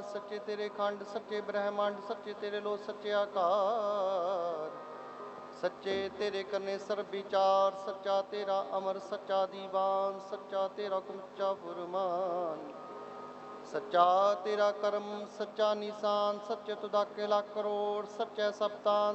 ਸੱਚੇ ਤੇਰੇ ਖੰਡ, ਸੱਚੇ ਬ੍ਰਹਿਮੰਡ, ਸੱਚੇ ਤੇਰੇ ਲੋ, ਸੱਚੇ ਆਕਾਰ, ਸੱਚੇ ਤੇਰੇ ਕਰਨੇ ਸਰਬ ਵਿਚਾਰ, ਸੱਚਾ ਤੇਰਾ ਅਮਰ, ਸੱਚਾ ਦੀਵਾਨ, ਸੱਚਾ ਤੇਰਾ ਕੁਮਚਾ ਫੁਰਮਾਨ, ਸੱਚਾ ਤੇਰਾ ਕਰਮ, ਸੱਚਾ ਨਿਸ਼ਾਨ, ਸੱਚੇ ਤੁਦਾ ਕੇ ਲੱਖ ਕਰੋੜ, ਸੱਚੇ ਸਪਤਾਨ,